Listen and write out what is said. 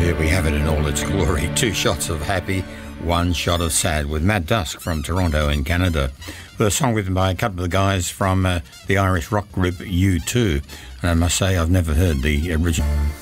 Here we have it in all its glory. 2 shots of happy, 1 shot of sad, with Matt Dusk from Toronto in Canada, with a song written by a couple of guys from the Irish rock group U2. And I must say, I've never heard the original.